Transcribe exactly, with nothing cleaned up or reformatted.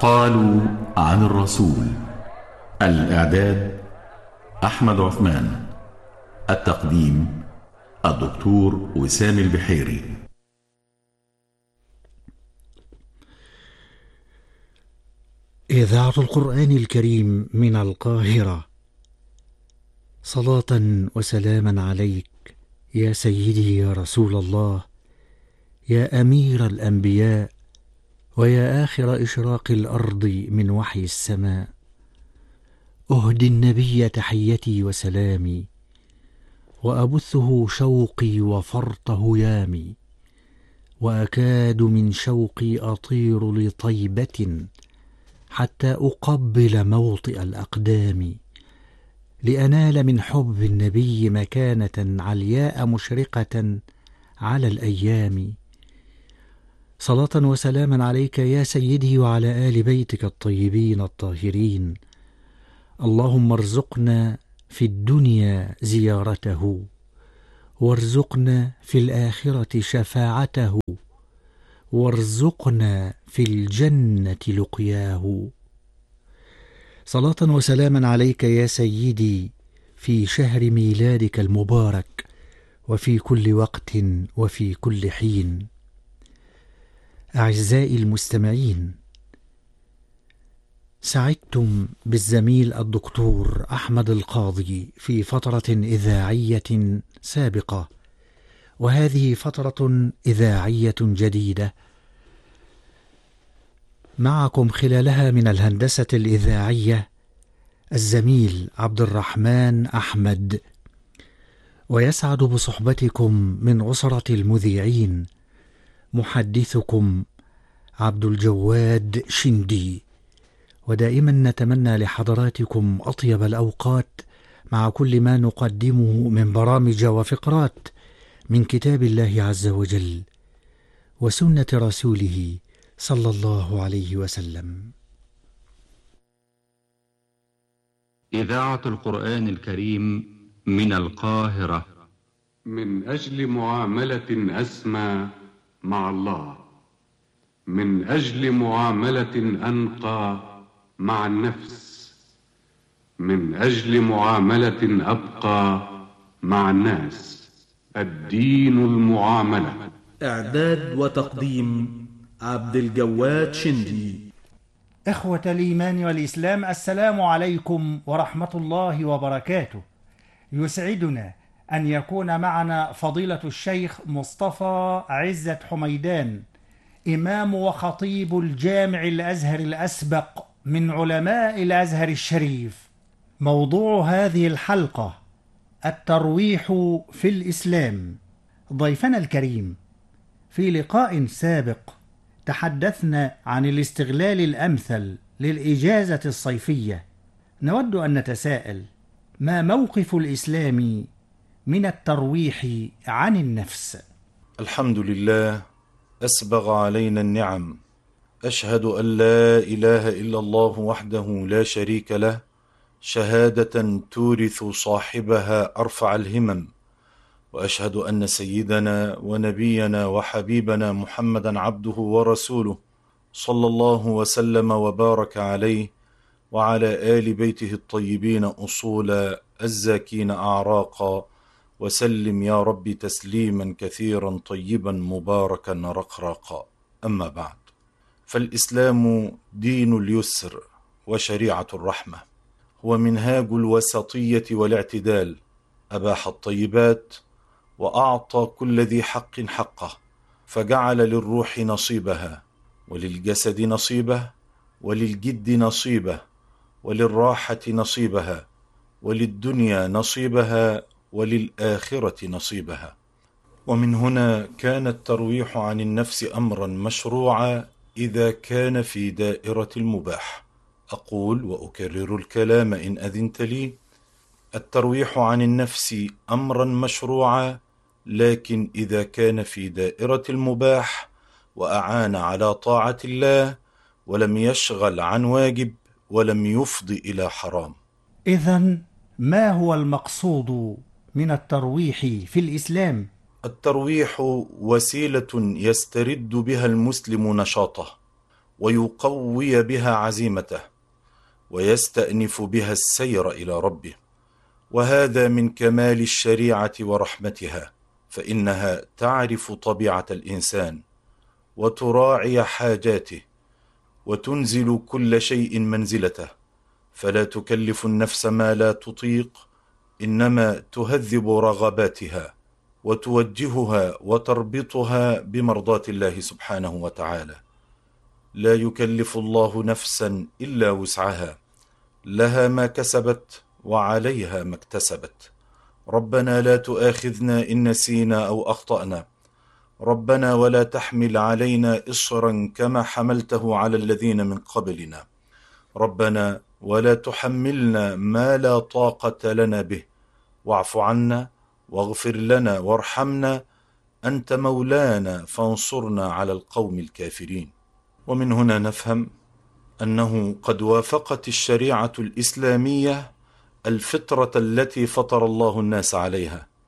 قالوا عن الرسول. الإعداد أحمد عثمان. التقديم الدكتور وسام البحيري. إذاعة القرآن الكريم من القاهرة. صلاة وسلاما عليك يا سيدي يا رسول الله، يا أمير الأنبياء، ويا آخر إشراق الأرض من وحي السماء. أهدي النبي تحيتي وسلامي، وأبثه شوقي وفرط هيامي، وأكاد من شوقي أطير لطيبة حتى أقبل موطئ الأقدام، لأنال من حب النبي مكانة علياء مشرقة على الأيام. صلاة وسلاما عليك يا سيدي وعلى آل بيتك الطيبين الطاهرين. اللهم ارزقنا في الدنيا زيارته، وارزقنا في الآخرة شفاعته، وارزقنا في الجنة لقياه. صلاة وسلاما عليك يا سيدي في شهر ميلادك المبارك، وفي كل وقت وفي كل حين. أعزائي المستمعين، سعدتم بالزميل الدكتور أحمد القاضي في فترة إذاعية سابقة، وهذه فترة إذاعية جديدة معكم خلالها من الهندسة الإذاعية الزميل عبد الرحمن أحمد. ويسعد بصحبتكم من أسرة المذيعين محدثكم عبد الجواد شندي. ودائما نتمنى لحضراتكم أطيب الأوقات مع كل ما نقدمه من برامج وفقرات من كتاب الله عز وجل وسنة رسوله صلى الله عليه وسلم. إذاعة القرآن الكريم من القاهرة. من أجل معاملة أسمى مع الله، من أجل معاملة أنقى مع النفس، من أجل معاملة أبقى مع الناس. الدين المعاملة. إعداد وتقديم عبد الجواد شندي. إخوة الإيمان والإسلام، السلام عليكم ورحمة الله وبركاته. يسعدنا أن يكون معنا فضيلة الشيخ مصطفى عزت حميدان، إمام وخطيب الجامع الأزهر الأسبق من علماء الأزهر الشريف. موضوع هذه الحلقة الترويح في الإسلام. ضيفنا الكريم، في لقاء سابق تحدثنا عن الاستغلال الأمثل للإجازة الصيفية. نود أن نتساءل: ما موقف الإسلام من الترويح عن النفس؟ الحمد لله أسبغ علينا النعم. أشهد أن لا إله إلا الله وحده لا شريك له، شهادة تورث صاحبها أرفع الهمم. وأشهد أن سيدنا ونبينا وحبيبنا محمدا عبده ورسوله، صلى الله وسلم وبارك عليه وعلى آل بيته الطيبين أصولا، الزاكين أعراقا، وسلم يا رب تسليما كثيرا طيبا مباركا رقراقا. أما بعد، فالإسلام دين اليسر وشريعة الرحمة، هو منهاج الوسطية والاعتدال. أباح الطيبات وأعطى كل ذي حق حقه، فجعل للروح نصيبها، وللجسد نصيبه، وللجد نصيبه، وللراحة نصيبها، وللدنيا نصيبها، وللآخرة نصيبها. ومن هنا كان الترويح عن النفس أمرا مشروعا إذا كان في دائرة المباح. أقول وأكرر الكلام إن أذنت لي: الترويح عن النفس أمرا مشروعا، لكن إذا كان في دائرة المباح وأعان على طاعة الله، ولم يشغل عن واجب، ولم يفضي إلى حرام. إذن ما هو المقصود من الترويح في الإسلام؟ الترويح وسيلة يسترد بها المسلم نشاطه، ويقوي بها عزيمته ويستأنف بها السير إلى ربه. وهذا من كمال الشريعة ورحمتها، فإنها تعرف طبيعة الإنسان وتراعي حاجاته وتنزل كل شيء منزلته، فلا تكلف النفس ما لا تطيق، إنما تهذب رغباتها وتوجهها وتربطها بمرضاة الله سبحانه وتعالى. لا يكلف الله نفسا إلا وسعها، لها ما كسبت وعليها ما اكتسبت. ربنا لا تؤاخذنا إن نسينا أو أخطأنا، ربنا ولا تحمل علينا إصرا كما حملته على الذين من قبلنا، ربنا ولا تحملنا ما لا طاقة لنا به، واعف عنا واغفر لنا وارحمنا، أنت مولانا فانصرنا على القوم الكافرين. ومن هنا نفهم أنه قد وافقت الشريعة الإسلامية الفطرة التي فطر الله الناس عليها،